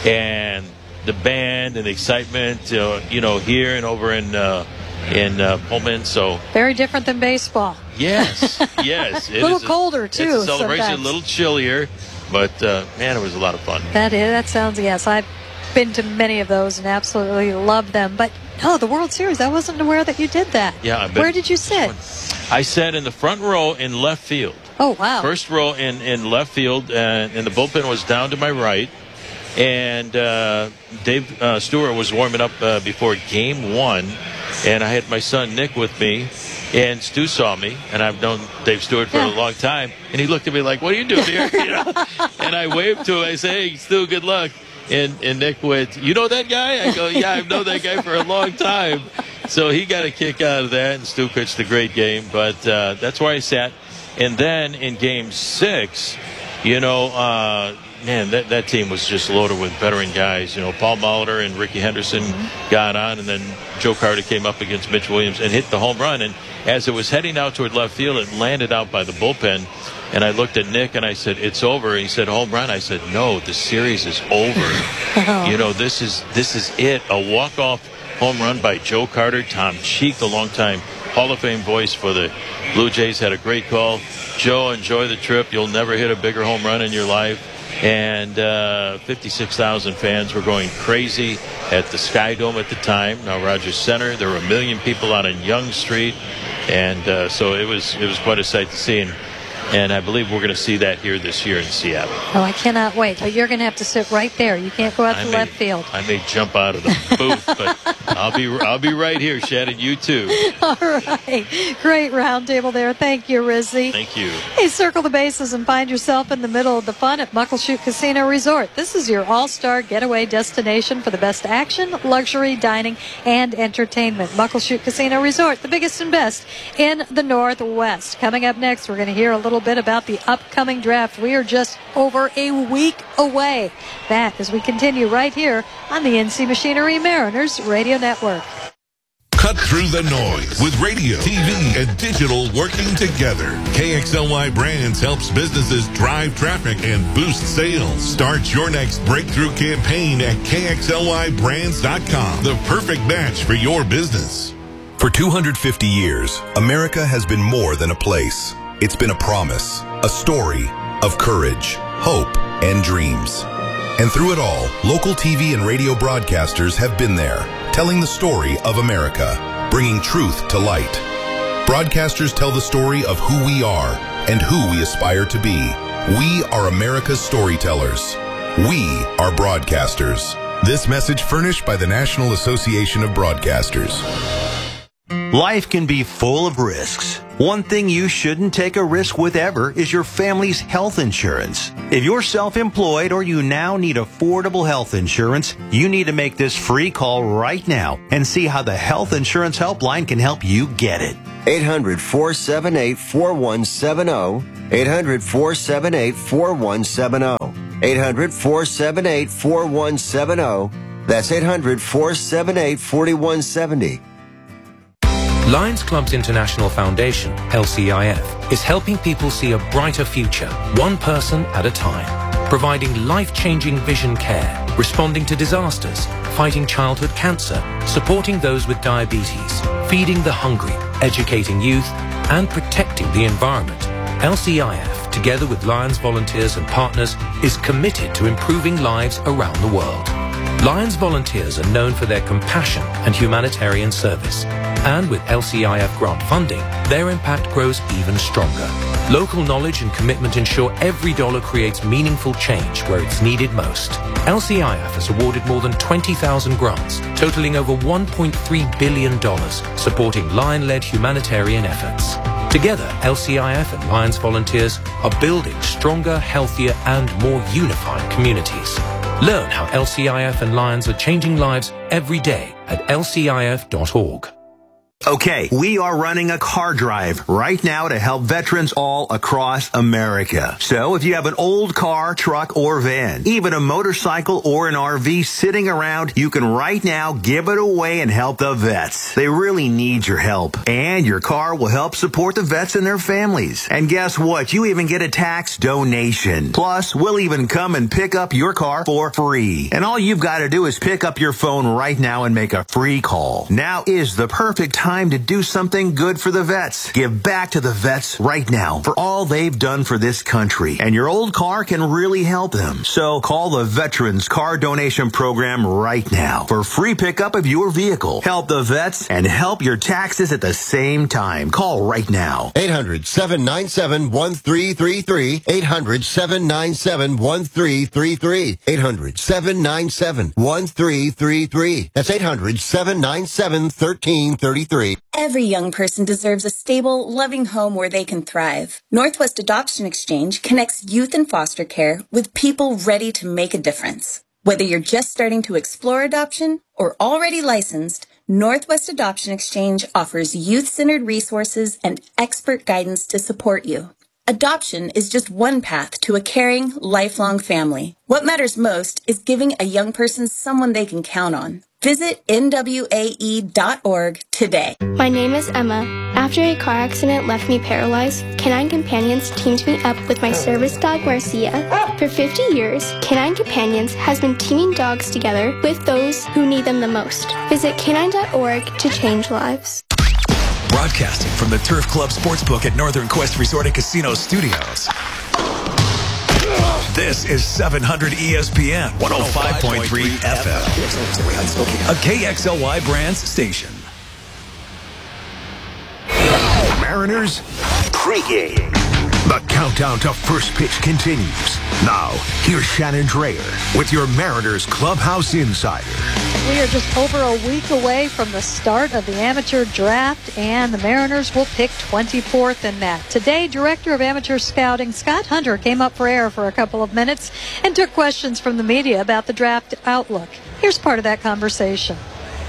and the band and the excitement, uh, you know, here and over in uh, in uh, Pullman. So very different than baseball. Yes, yes. A little colder too. It's a celebration, sometimes. a little chillier, but uh, man, it was a lot of fun. That is. That sounds. Yes, I've been to many of those and absolutely loved them. But no, the World Series. I wasn't aware that you did that. Yeah. I bet. Where did you sit? I sat in the front row in left field. Oh wow. First row in in left field, uh, and the bullpen was down to my right. And uh, Dave uh, Stewart was warming up uh, before game one, and I had my son Nick with me, and Stu saw me, and I've known Dave Stewart for yeah. a long time, and he looked at me like, "What are you doing here?" You know? And I waved to him. I said, "Hey, Stu, good luck." And and Nick went, "You know that guy?" I go, "Yeah, I've known that guy for a long time." So he got a kick out of that, and Stu pitched a great game. But uh, that's where I sat. And then in game six, you know. Uh, Man, that, that team was just loaded with veteran guys. You know, Paul Molitor and Ricky Henderson mm-hmm. got on, and then Joe Carter came up against Mitch Williams and hit the home run. And as it was heading out toward left field, it landed out by the bullpen. And I looked at Nick and I said, "It's over." And he said, "Home run." I said, "No, the series is over." oh. You know, this is this is it. A walk-off home run by Joe Carter. Tom Cheek, the longtime Hall of Fame voice for the Blue Jays, had a great call. Joe, enjoy the trip. You'll never hit a bigger home run in your life. And uh, fifty-six thousand fans were going crazy at the Sky Dome at the time, now Rogers Center. There were a million people out on Yonge Street, and uh, so it was it was quite a sight to see. And, and I believe we're going to see that here this year in Seattle. Oh, I cannot wait. But you're going to have to sit right there. You can't go out I to may, left field. I may jump out of the booth, but I'll be I'll be right here, Shannon. You too. All right. Great roundtable there. Thank you, Rizzy. Thank you. Hey, circle the bases and find yourself in the middle of the fun at Muckleshoot Casino Resort. This is your all-star getaway destination for the best action, luxury, dining, and entertainment. Muckleshoot Casino Resort, the biggest and best in the Northwest. Coming up next, we're going to hear a little bit about the upcoming draft. We are just over a week away. That as we continue right here on the N C Machinery Mariners Radio Network. Cut through the noise with radio, T V, and digital working together. K X L Y Brands helps businesses drive traffic and boost sales. Start your next breakthrough campaign at K X L Y brands dot com. The perfect match for your business. For two hundred fifty years, America has been more than a place. It's been a promise, a story of courage, hope, and dreams. And through it all, local T V and radio broadcasters have been there, telling the story of America, bringing truth to light. Broadcasters tell the story of who we are and who we aspire to be. We are America's storytellers. We are broadcasters. This message furnished by the National Association of Broadcasters. Life can be full of risks. One thing you shouldn't take a risk with ever is your family's health insurance. If you're self-employed or you now need affordable health insurance, you need to make this free call right now and see how the Health Insurance Helpline can help you get it. eight hundred, four seven eight, four one seven zero. eight hundred, four seven eight, four one seven zero. eight hundred, four seven eight, four one seven zero. That's eight hundred, four seven eight, four one seven zero. Lions Clubs International Foundation, L C I F, is helping people see a brighter future, one person at a time, providing life-changing vision care, responding to disasters, fighting childhood cancer, supporting those with diabetes, feeding the hungry, educating youth, and protecting the environment. L C I F, together with Lions volunteers and partners, is committed to improving lives around the world. Lions volunteers are known for their compassion and humanitarian service. And with L C I F grant funding, their impact grows even stronger. Local knowledge and commitment ensure every dollar creates meaningful change where it's needed most. L C I F has awarded more than twenty thousand grants, totaling over one point three billion dollars, supporting Lion-led humanitarian efforts. Together, L C I F and Lions volunteers are building stronger, healthier, and more unified communities. Learn how L C I F and Lions are changing lives every day at L C I F dot org. Okay, we are running a car drive right now to help veterans all across America. So if you have an old car, truck, or van, even a motorcycle or an R V sitting around, you can right now give it away and help the vets. They really need your help. And your car will help support the vets and their families. And guess what? You even get a tax donation. Plus, we'll even come and pick up your car for free. And all you've got to do is pick up your phone right now and make a free call. Now is the perfect time Time to do something good for the vets. Give back to the vets right now for all they've done for this country. And your old car can really help them. So call the Veterans Car Donation Program right now for free pickup of your vehicle. Help the vets and help your taxes at the same time. Call right now. eight hundred, seven nine seven, one three three three. eight hundred, seven nine seven, one three three three. eight hundred, seven nine seven, one three three three. That's eight hundred, seven nine seven, one three three three. Every young person deserves a stable, loving home where they can thrive. Northwest Adoption Exchange connects youth in foster care with people ready to make a difference. Whether you're just starting to explore adoption or already licensed, Northwest Adoption Exchange offers youth-centered resources and expert guidance to support you. Adoption is just one path to a caring, lifelong family. What matters most is giving a young person someone they can count on. Visit N W A E dot org today. My name is Emma. After a car accident left me paralyzed, Canine Companions teamed me up with my service dog, Marcia. For fifty years, Canine Companions has been teaming dogs together with those who need them the most. Visit canine dot org to change lives. Broadcasting from the Turf Club Sportsbook at Northern Quest Resort and Casino Studios. This is seven hundred E S P N one oh five point three F M, a K X L Y Brands station. Mariners pregame. The countdown to first pitch continues. Now, here's Shannon Drayer with your Mariners Clubhouse Insider. We are just over a week away from the start of the amateur draft, and the Mariners will pick twenty-fourth in that. Today, Director of Amateur Scouting Scott Hunter came up for air for a couple of minutes and took questions from the media about the draft outlook. Here's part of that conversation.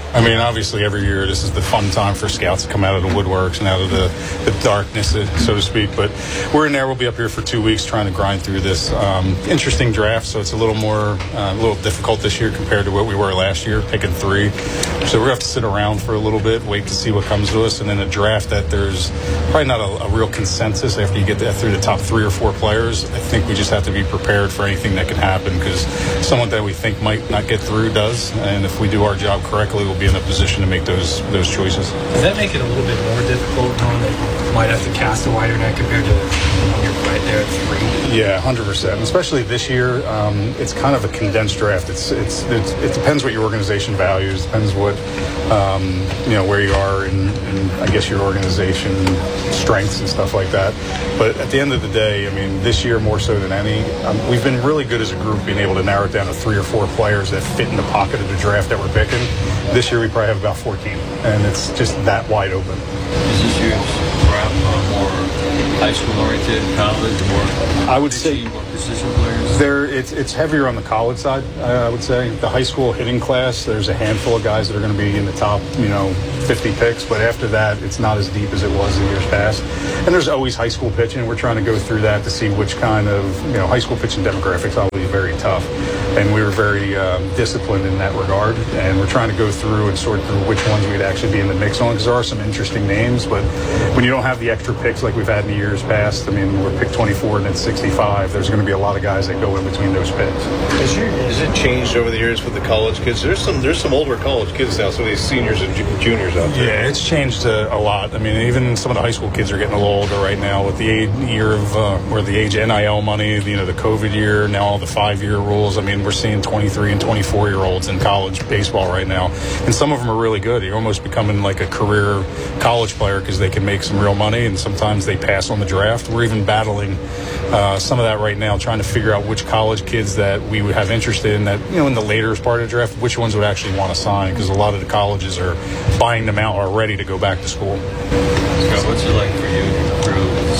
I mean, obviously, every year this is the fun time for scouts to come out of the woodworks and out of the, the darkness, so to speak. But we're in there. We'll be up here for two weeks trying to grind through this um, interesting draft. So it's a little more, uh, a little difficult this year compared to what we were last year, picking three. So we're going to have to sit around for a little bit, wait to see what comes to us, and then a draft that there's probably not a, a real consensus after you get that through the top three or four players. I think we just have to be prepared for anything that can happen, because someone that we think might not get through does, and if we do our job correctly, we'll be in a position to make those those choices. Does that make it a little bit more difficult knowing that you might have to cast a wider net compared to when you're right there at three? Yeah, one hundred percent. Especially this year, um, it's kind of a condensed draft. It's, it's it's it depends what your organization values, depends what um, you know where you are in, in I guess your organization strengths and stuff like that. But at the end of the day, I mean, this year more so than any, um, we've been really good as a group being able to narrow it down to three or four players that fit in the pocket of the draft that we're picking. This year we probably have about fourteen, and it's just that wide open. Is this year's draft more high school oriented, college, more? I would say more position players. There, it's it's heavier on the college side. I, I would say the high school hitting class. There's a handful of guys that are going to be in the top, you know, fifty picks. But after that, it's not as deep as it was in years past. And there's always high school pitching. We're trying to go through that to see which kind of, you know, high school pitching demographics are always very tough. And we were very um, disciplined in that regard. And we're trying to go through and sort through which ones we'd actually be in the mix on, because there are some interesting names. But when you don't have the extra picks like we've had in the years past, I mean, we're pick twenty-four and it's sixty-five. There's going to be a lot of guys that go in between those picks. Has, your, has it changed over the years with the college kids? There's some there's some older college kids now, some of these seniors and ju- juniors out there. Yeah, it's changed a, a lot. I mean, even some of the high school kids are getting a little older right now with the age, year of uh, or the age N I L money, you know, the COVID year, now all the five-year rules. I mean, we're seeing twenty-three and twenty-four-year-olds in college baseball right now, and some of them are really good. You're almost becoming like a career college player because they can make some real money, and sometimes they pass on the draft. We're even battling uh, some of that right now, trying to figure out which college kids that we would have interested in that, you know, in the later part of the draft, which ones would actually want to sign, because a lot of the colleges are buying them out or ready to go back to school. Scott, what's it like for you crew to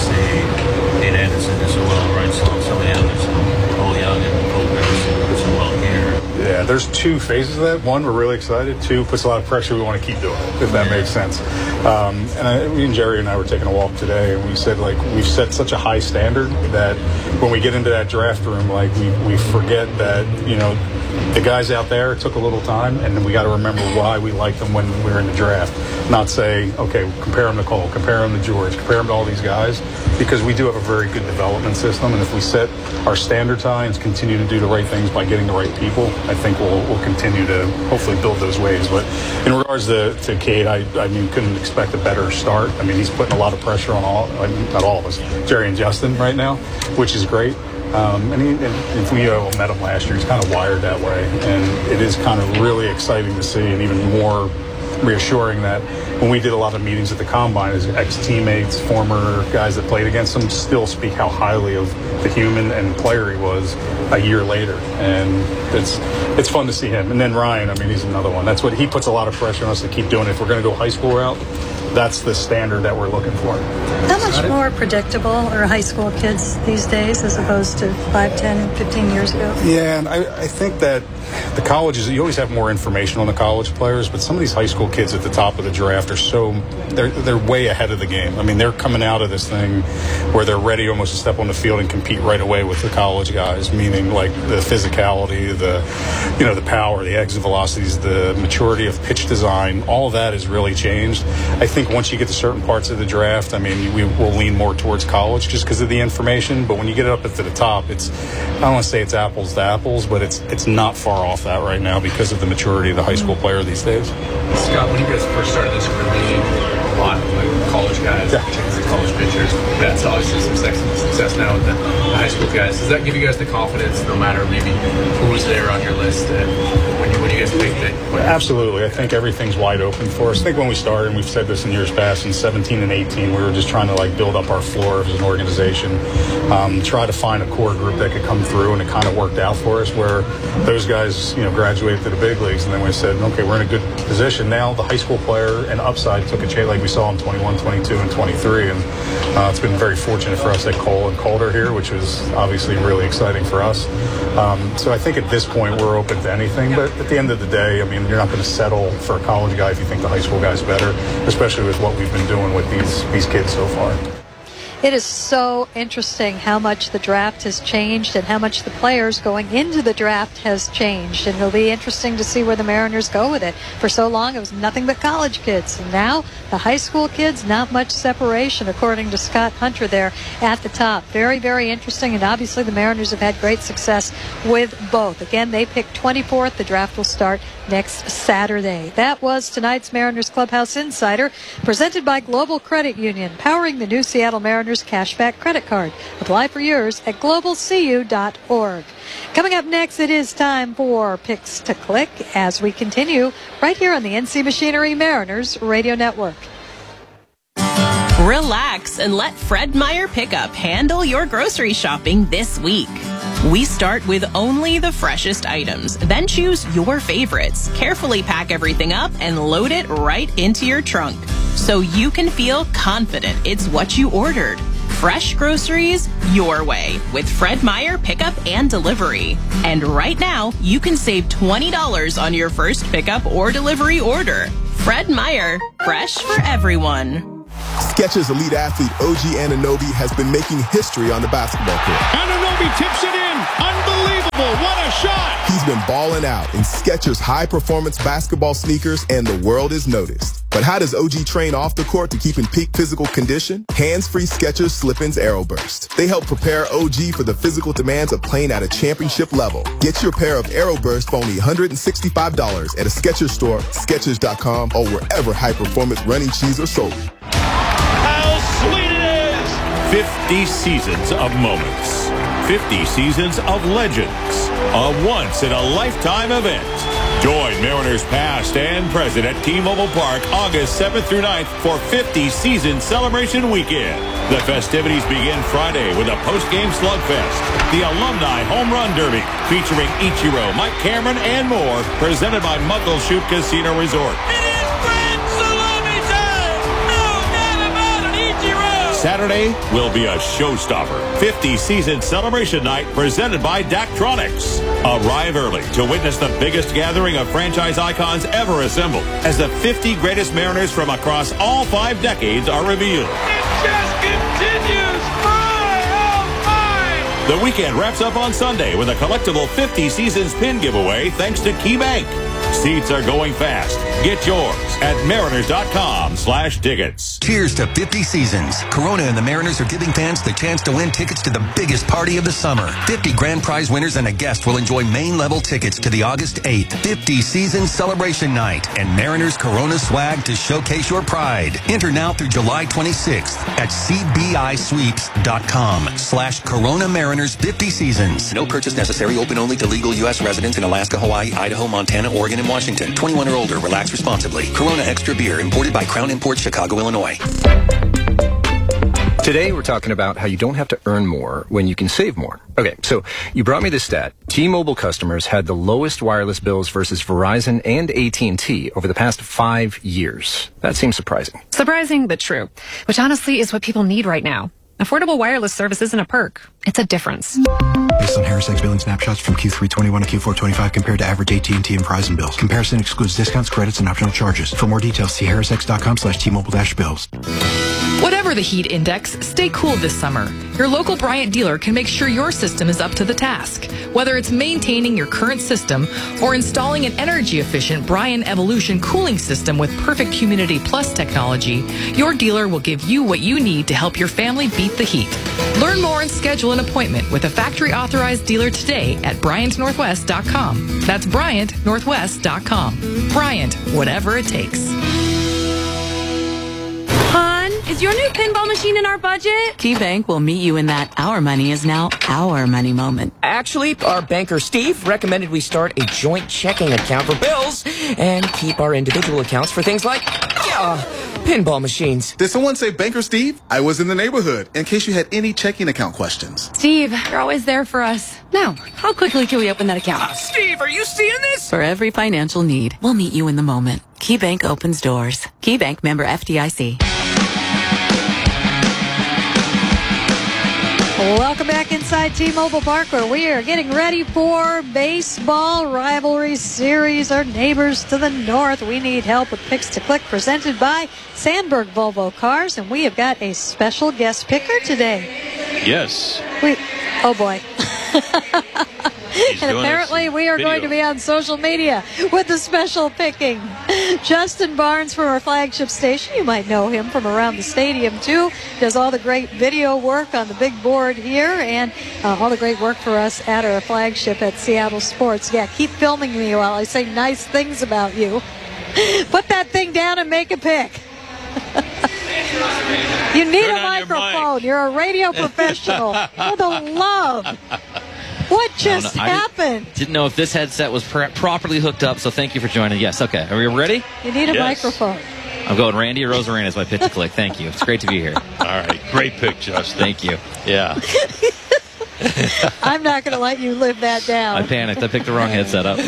see Nate Anderson do so well, right? So some of the others, Cole Young and Cole Bears, do so well here. Yeah, there's two phases of that. One, we're really excited. Two, puts a lot of pressure. We want to keep doing it, if that yeah. makes sense. Um, and I, me and Jerry and I were taking a walk today, and we said, like, we've set such a high standard that when we get into that draft room, like, we, we forget that, you know, the guys out there, it took a little time, and then we got to remember why we liked them when we were in the draft. Not say, okay, compare them to Cole, compare them to George, compare them to all these guys, because we do have a very good development system, and if we set our standards high and continue to do the right things by getting the right people, I think we'll we'll continue to hopefully build those ways. But in regards to, to Cade, I, I mean, couldn't expect a better start. I mean, he's putting a lot of pressure on all, not all of us, Jerry and Justin right now, which is great. Um, and, he, and if we uh, met him last year, he's kind of wired that way, and it is kind of really exciting to see, and even more reassuring that when we did a lot of meetings at the Combine, his ex-teammates, former guys that played against him, still speak how highly of the human and player he was a year later, and it's it's fun to see him. And then Ryan, I mean, he's another one. That's what he puts a lot of pressure on us to keep doing. If we're going to go high school route, that's the standard that we're looking for. How much more predictable are high school kids these days as opposed to five, ten, fifteen years ago? Yeah, and I, I think that the colleges, you always have more information on the college players, but some of these high school kids at the top of the draft are so, they're they're way ahead of the game. I mean, they're coming out of this thing where they're ready almost to step on the field and compete right away with the college guys, meaning like the physicality, the, you know, the power, the exit velocities, the maturity of pitch design, all of that has really changed. I think once you get to certain parts of the draft, I mean, we will lean more towards college just because of the information, but when you get it up to the top, it's, I don't want to say it's apples to apples, but it's it's not far off that right now because of the maturity of the high school player these days. Scott, when you guys first started this career, a lot of like college guys, yeah. particularly college pitchers, that's obviously some success now with the, the high school guys. Does that give you guys the confidence, no matter maybe who was there on your list, uh, when you when you guys picked it? Absolutely. I think everything's wide open for us. I think when we started, and we've said this in years past, in seventeen and eighteen, we were just trying to like build up our floor as an organization, um, try to find a core group that could come through, and it kind of worked out for us where those guys, you know, graduated to the big leagues, and then we said, okay, we're in a good position now. The high school player and upside took a chance, like we saw in twenty-one, twenty-two, and twenty-three, and and uh, it's been very fortunate for us at Cole and Calder here, which was obviously really exciting for us. Um, so I think at this point we're open to anything, but at the end of the day, I mean, you're not going to settle for a college guy if you think the high school guy's better, especially with what we've been doing with these these kids so far. It is so interesting how much the draft has changed and how much the players going into the draft has changed. And it'll be interesting to see where the Mariners go with it. For so long, it was nothing but college kids. And now, the high school kids, not much separation, according to Scott Hunter there at the top. Very, very interesting. And obviously, the Mariners have had great success with both. Again, they picked twenty-fourth. The draft will start next Saturday. That was tonight's Mariners Clubhouse Insider, presented by Global Credit Union, powering the new Seattle Mariners Cashback Credit Card. Apply for yours at global c u dot org. Coming up next, it is time for Picks to Click as we continue right here on the N C Machinery Mariners Radio Network. Relax and let Fred Meyer Pickup handle your grocery shopping this week. We start with only the freshest items, then choose your favorites. Carefully pack everything up and load it right into your trunk so you can feel confident it's what you ordered. Fresh groceries your way with Fred Meyer Pickup and Delivery. And right now, you can save twenty dollars on your first pickup or delivery order. Fred Meyer, fresh for everyone. Skechers elite athlete O G Anunoby has been making history on the basketball court. Anunoby tips it in. Unbelievable. What a shot. He's been balling out in Skechers high-performance basketball sneakers, and the world is noticed. But how does O G train off the court to keep in peak physical condition? Hands-free Skechers Slip-ins Aeroburst. They help prepare O G for the physical demands of playing at a championship level. Get your pair of Aeroburst for only one hundred sixty-five dollars at a Skechers store, Skechers dot com, or wherever high-performance running shoes are sold. How sweet it is! fifty seasons of moments. fifty seasons of legends. A once-in-a-lifetime event. Join Mariners past and present at T-Mobile Park August seventh through ninth for fifty Season Celebration Weekend. The festivities begin Friday with a post-game slugfest, the Alumni Home Run Derby, featuring Ichiro, Mike Cameron, and more, presented by Muckleshoot Casino Resort. Saturday will be a showstopper. fifty Season Celebration Night presented by Daktronics. Arrive early to witness the biggest gathering of franchise icons ever assembled as the fifty greatest Mariners from across all five decades are revealed. It just continues. Five, oh, five. The weekend wraps up on Sunday with a collectible fifty Seasons pin giveaway thanks to KeyBank. Seats are going fast. Get yours at mariners dot com slash tickets. Cheers to fifty seasons. Corona and the Mariners are giving fans the chance to win tickets to the biggest party of the summer. fifty grand prize winners and a guest will enjoy main level tickets to the August eighth fifty Seasons Celebration Night and Mariners Corona swag to showcase your pride. Enter now through July twenty-sixth at c b i sweeps dot com slash Corona Mariners fifty Seasons. No purchase necessary. Open only to legal U S residents in Alaska, Hawaii, Idaho, Montana, Oregon, and Washington. twenty-one or older. Relax responsibly. Corona Extra Beer, imported by Crown Imports, Chicago, Illinois. Today, we're talking about how you don't have to earn more when you can save more. Okay, so you brought me this stat. T-Mobile customers had the lowest wireless bills versus Verizon and A T and T over the past five years. That seems surprising. Surprising, but true. Which honestly is what people need right now. Affordable wireless service isn't a perk. It's a difference. Based on Harris billing snapshots from Q three twenty-one to Q four twenty-five compared to average A T and T and Verizon bills. Comparison excludes discounts, credits, and optional charges. For more details, see harrisx dot com slash T-Mobile dash bills. Whatever the heat index, stay cool this summer. Your local Bryant dealer can make sure your system is up to the task. Whether it's maintaining your current system or installing an energy-efficient Bryant Evolution cooling system with perfect Humidity Plus technology, your dealer will give you what you need to help your family beat the heat. Learn more and schedule an appointment with a factory-authorized dealer today at bryant northwest dot com. That's bryant northwest dot com. Bryant, whatever it takes. Hon, is your new pinball machine in our budget? KeyBank will meet you in that our money is now our money moment. Actually, our banker Steve recommended we start a joint checking account for bills and keep our individual accounts for things like, uh, pinball machines. Did someone say Banker Steve? I was in the neighborhood, in case you had any checking account questions. Steve, you're always there for us. Now, how quickly can we open that account? Uh, Steve, are you seeing this? For every financial need, we'll meet you in the moment. KeyBank opens doors. KeyBank member F D I C. Welcome back inside T-Mobile Park, where we are getting ready for baseball rivalry series. Our neighbors to the north. We need help with Picks to Click, presented by Sandberg Volvo Cars, and we have got a special guest picker today. Yes. We, oh boy. He's and doing apparently us we are video. going to be on social media with the special picking. Justin Barnes from our flagship station. You might know him from around the stadium too. Does all the great video work on the big board here, and uh, all the great work for us at our flagship at Seattle Sports. Yeah, keep filming me while I say nice things about you. Put that thing down and make a pick. You need Turn a on your microphone. mic. You're a radio professional. For the love. What just I don't know. I happened? Didn't, didn't know if this headset was pr- properly hooked up, so thank you for joining. Yes, okay. Are we ready? You need a Yes. microphone. I'm going Randy or Rosarena as my Pick to Click. Thank you. It's great to be here. All right. Great pick, Justin. Thank you. Yeah. I'm not going to let you live that down. I panicked. I picked the wrong headset up.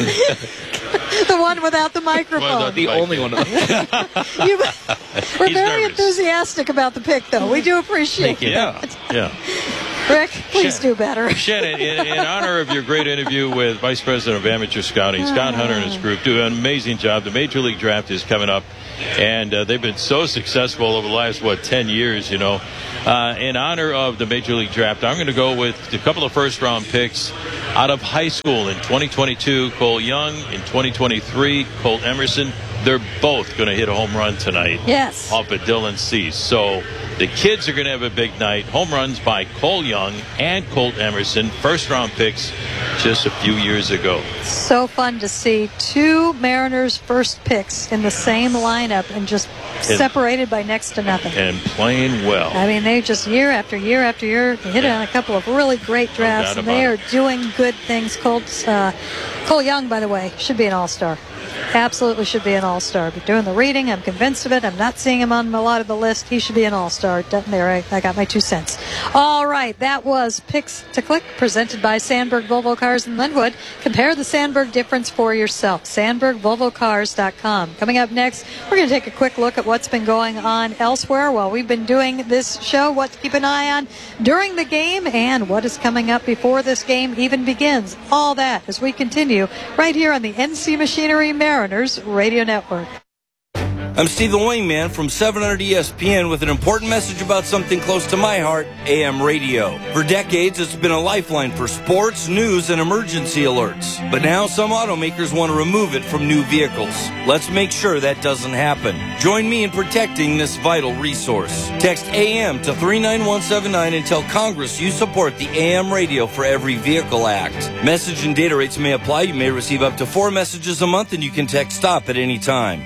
The one without the microphone. the only one. You, we're He's very nervous. enthusiastic about the pick, though. We do appreciate Thank you. Yeah. Yeah. Rick, please do better. Shannon, in, in honor of your great interview with Vice President of Amateur Scouting, Scott Hunter and his group do an amazing job. The Major League Draft is coming up, and uh, they've been so successful over the last, what, ten years, you know. Uh, in honor of the Major League Draft, I'm going to go with a couple of first-round picks out of high school. In twenty twenty-two, Cole Young. In twenty twenty-three, Colt Emerson. They're both going to hit a home run tonight. Yes. Off at Dillon Cease. So the kids are going to have a big night. Home runs by Cole Young and Colt Emerson. First round picks just a few years ago. So fun to see two Mariners first picks in the same lineup and just And- separated by next to nothing. And playing well. I mean, they just year after year after year hit on a couple of really great drafts, doubt and they about are doing good things. Colt, uh, Cole Young, by the way, should be an all-star. Absolutely should be an all-star. But doing the reading, I'm convinced of it. I'm not seeing him on a lot of the list. He should be an all-star. There, I, I got my two cents. All right, that was Picks to Click, presented by Sandberg Volvo Cars in Linwood. Compare the Sandberg difference for yourself. Sandberg Volvo Cars dot com. Coming up next, we're going to take a quick look at what's been going on elsewhere while we've been doing this show, what to keep an eye on during the game, and what is coming up before this game even begins. All that as we continue right here on the N C Machinery Mariners Radio Network. I'm Steve the Wingman from seven hundred E S P N with an important message about something close to my heart, A M radio. For decades, it's been a lifeline for sports, news, and emergency alerts. But now some automakers want to remove it from new vehicles. Let's make sure that doesn't happen. Join me in protecting this vital resource. Text A M to three nine one seven nine and tell Congress you support the A M Radio for Every Vehicle Act. Message and data rates may apply. You may receive up to four messages a month, and you can text STOP at any time.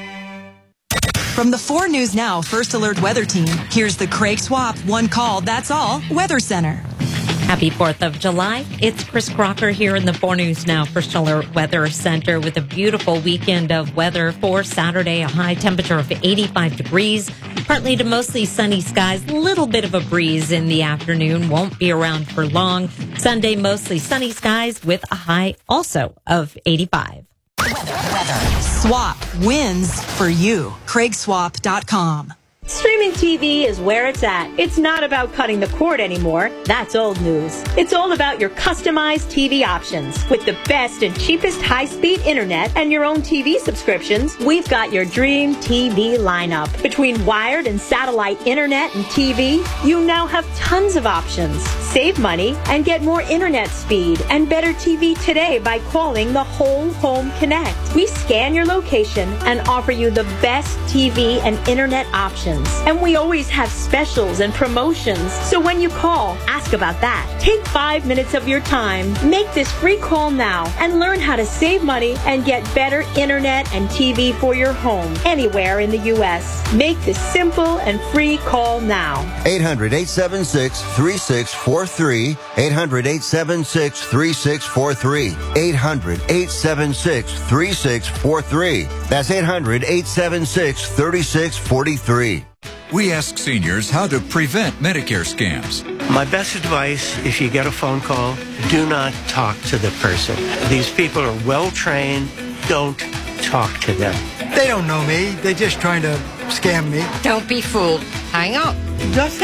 From the four News Now First Alert Weather Team, here's the Craig Swap One Call, That's All Weather Center. Happy fourth of July. It's Chris Crocker here in the four News Now First Alert Weather Center with a beautiful weekend of weather for Saturday. A high temperature of eighty-five degrees, partly to mostly sunny skies. Little bit of a breeze in the afternoon. Won't be around for long. Sunday, mostly sunny skies with a high also of eighty-five. Weather, weather. Swap wins for you. Craig Swap dot com. Streaming T V is where it's at. It's not about cutting the cord anymore. That's old news. It's all about your customized T V options. With the best and cheapest high-speed internet and your own T V subscriptions, we've got your dream T V lineup. Between wired and satellite internet and T V, you now have tons of options. Save money and get more internet speed and better T V today by calling the Whole Home Connect. We scan your location and offer you the best T V and internet options. And we always have specials and promotions. So when you call, ask about that. Take five minutes of your time. Make this free call now and learn how to save money and get better internet and T V for your home anywhere in the U S. Make this simple and free call now. eight hundred, eight seven six, three six four three. eight hundred, eight seven six, three six four three. eight hundred, eight seven six, three six four three. That's eight hundred, eight seven six, three six four three. We ask seniors how to prevent Medicare scams. My best advice, if you get a phone call, do not talk to the person. These people are well trained. Don't talk to them. They don't know me. They're just trying to scam me. Don't be fooled. Hang up. Just hang up.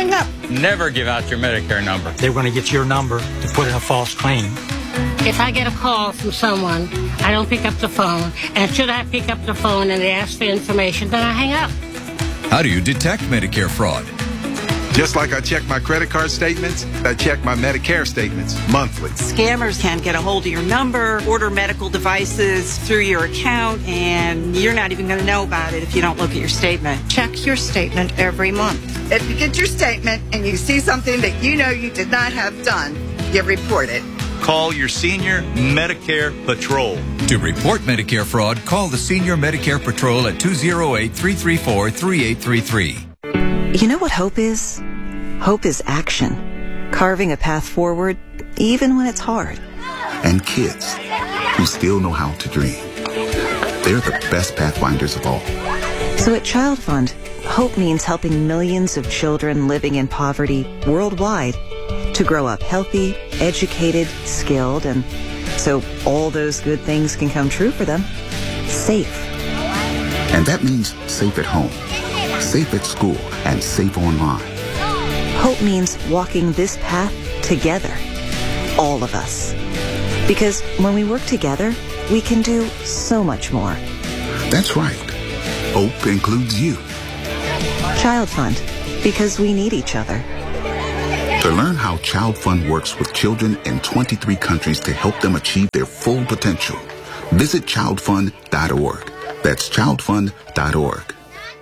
never give out your Medicare number. They want to get your number to put in a false claim. If I get a call from someone, I don't pick up the phone. And should I pick up the phone and they ask for information, then I hang up. How do you detect Medicare fraud? Just like I check my credit card statements, I check my Medicare statements monthly. Scammers can get a hold of your number, order medical devices through your account, and you're not even going to know about it if you don't look at your statement. Check your statement every month. If you get your statement and you see something that you know you did not have done, you report it. Call your Senior Medicare Patrol. To report Medicare fraud, call the Senior Medicare Patrol at two oh eight, three three four, three eight three three. You know what hope is? Hope is action. Carving a path forward, even when it's hard. And kids who still know how to dream. They're the best pathfinders of all. So at Child Fund, hope means helping millions of children living in poverty worldwide to grow up healthy, educated, skilled, and so all those good things can come true for them. Safe. And that means safe at home, safe at school, and safe online. Hope means walking this path together. All of us. Because when we work together, we can do so much more. That's right. Hope includes you. Child Fund. Because we need each other. To learn how Child Fund works with children in twenty-three countries to help them achieve their full potential, visit child fund dot org. That's child fund dot org.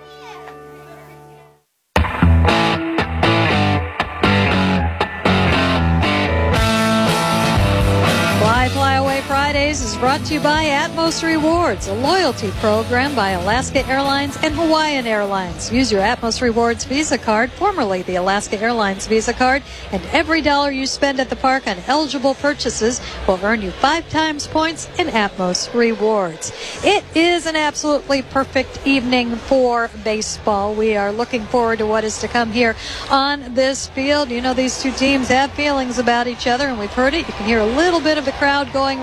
Fly, Fly Away Fridays is brought to you by Atmos Rewards, a loyalty program by Alaska Airlines and Hawaiian Airlines. Use your Atmos Rewards Visa card, formerly the Alaska Airlines Visa card, and every dollar you spend at the park on eligible purchases will earn you five times points in Atmos Rewards. It is an absolutely perfect evening for baseball. We are looking forward to what is to come here on this field. You know, these two teams have feelings about each other, and we've heard it. You can hear a little bit of the crowd going